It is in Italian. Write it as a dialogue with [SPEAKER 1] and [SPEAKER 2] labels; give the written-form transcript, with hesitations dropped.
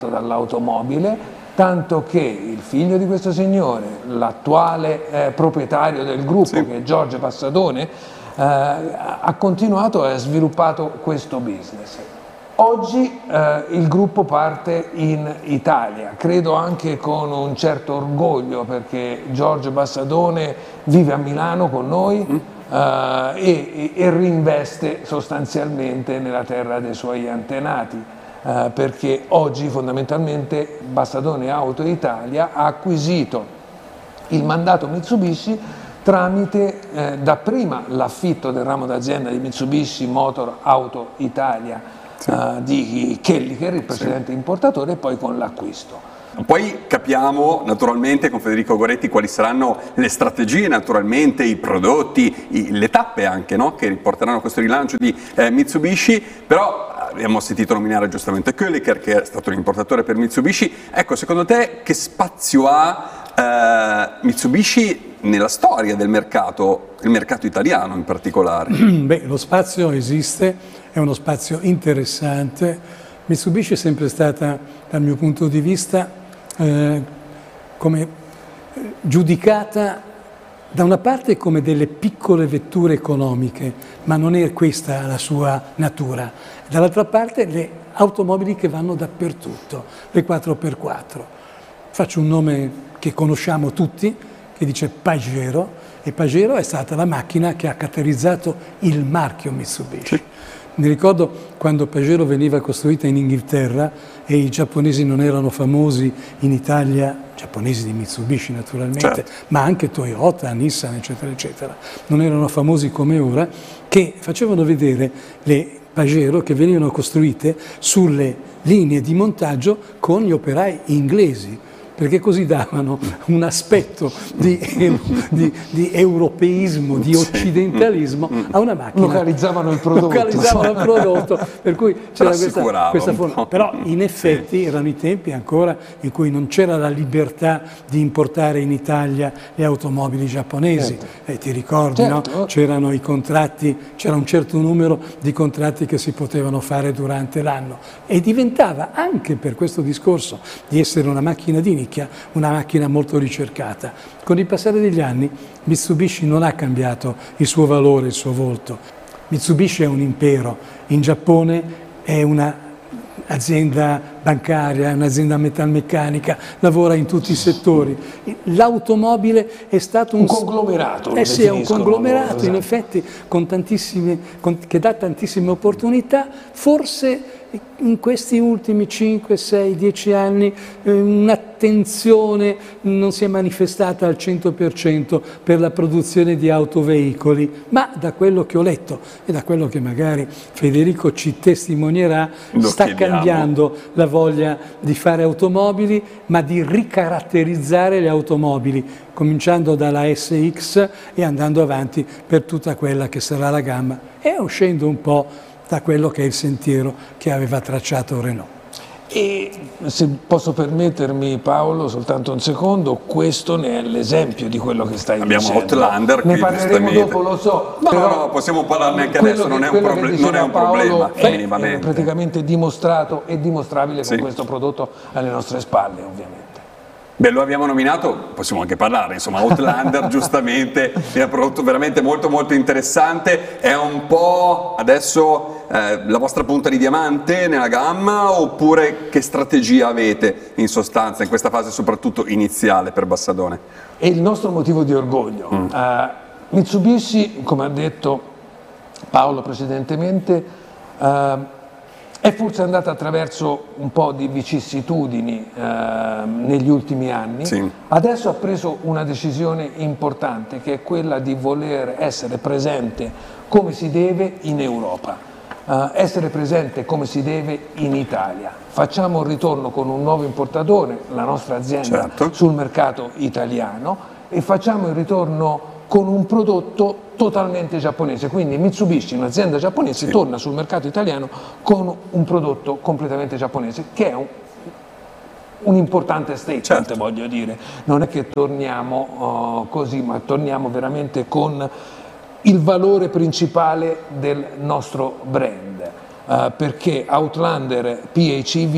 [SPEAKER 1] dall'automobile, tanto che il figlio di questo signore, l'attuale proprietario del gruppo,
[SPEAKER 2] sì,
[SPEAKER 1] che è Giorgio Bassadone, ha continuato e ha sviluppato questo business. Oggi il gruppo parte in Italia, credo anche con un certo orgoglio, perché Giorgio Bassadone vive a Milano con noi e reinveste sostanzialmente nella terra dei suoi antenati. Perché oggi fondamentalmente Bassadone Auto Italia ha acquisito il mandato Mitsubishi tramite dapprima l'affitto del ramo d'azienda di Mitsubishi Motor Auto Italia di Kelliker, il precedente importatore, e poi con l'acquisto.
[SPEAKER 2] Poi capiamo naturalmente con Federico Goretti quali saranno le strategie, naturalmente i prodotti, le tappe anche, no? Che riporteranno a questo rilancio di Mitsubishi, però abbiamo sentito nominare giustamente Kelliker, che è stato un importatore per Mitsubishi. Ecco, secondo te che spazio ha Mitsubishi nella storia del mercato, il mercato italiano in particolare?
[SPEAKER 3] Beh, lo spazio esiste, è uno spazio interessante. Mitsubishi è sempre stata, dal mio punto di vista, come giudicata da una parte come delle piccole vetture economiche, ma non è questa la sua natura. Dall'altra parte le automobili che vanno dappertutto, le 4x4. Faccio un nome che conosciamo tutti, che dice Pajero, e Pajero è stata la macchina che ha caratterizzato il marchio Mitsubishi. Mi ricordo quando Pajero veniva costruita in Inghilterra e i giapponesi non erano famosi in Italia, giapponesi di Mitsubishi naturalmente, ma anche Toyota, Nissan, eccetera, eccetera, non erano famosi come ora, che facevano vedere le Pajero che venivano costruite sulle linee di montaggio con gli operai inglesi, perché così davano un aspetto di europeismo, di occidentalismo a una macchina.
[SPEAKER 1] Localizzavano il prodotto.
[SPEAKER 3] Per cui c'era questa forma. Però in effetti erano i tempi ancora in cui non c'era la libertà di importare in Italia le automobili giapponesi. Ti ricordi, no? C'erano i contratti, c'era un certo numero di contratti che si potevano fare durante l'anno e diventava, anche per questo discorso di essere una macchina di nicchia, una macchina molto ricercata. Con il passare degli anni Mitsubishi non ha cambiato il suo valore, il suo volto. Mitsubishi è un impero, in Giappone è un'azienda bancaria, è un'azienda metalmeccanica, lavora in tutti i settori. L'automobile è stato un conglomerato. Sì, è un conglomerato, in effetti, che dà tantissime opportunità. Forse in questi ultimi 5, 6, 10 anni un'attenzione non si è manifestata al 100% per la produzione di autoveicoli, ma da quello che ho letto e da quello che magari Federico ci testimonierà, sta cambiando la voglia di fare automobili, ma di ricaratterizzare le automobili, cominciando dalla SX e andando avanti per tutta quella che sarà la gamma e uscendo un po' da quello che è il sentiero che aveva tracciato Renault.
[SPEAKER 1] E se posso permettermi, Paolo, soltanto un secondo, questo ne è l'esempio di quello che stai dicendo.
[SPEAKER 2] Abbiamo Outlander,
[SPEAKER 1] ne parleremo dopo, lo so.
[SPEAKER 2] No, possiamo parlarne anche adesso, non è un problema.
[SPEAKER 1] È praticamente dimostrato e dimostrabile con questo prodotto alle nostre spalle, ovviamente.
[SPEAKER 2] Beh, lo abbiamo nominato, possiamo anche parlare, insomma, Outlander giustamente è un prodotto veramente molto molto interessante, è un po' adesso la vostra punta di diamante nella gamma, oppure che strategia avete in sostanza in questa fase soprattutto iniziale per Bassadone?
[SPEAKER 1] È il nostro motivo di orgoglio. Mitsubishi, come ha detto Paolo precedentemente, è forse andata attraverso un po' di vicissitudini negli ultimi anni. Adesso ha preso una decisione importante, che è quella di voler essere presente come si deve in Europa, essere presente come si deve in Italia. Facciamo un ritorno con un nuovo importatore, la nostra azienda, sul mercato italiano, e facciamo il ritorno con un prodotto totalmente giapponese, quindi Mitsubishi, un'azienda giapponese, torna sul mercato italiano con un prodotto completamente giapponese, che è un importante statement, voglio dire. Non è che torniamo così, ma torniamo veramente con il valore principale del nostro brand, perché Outlander PHEV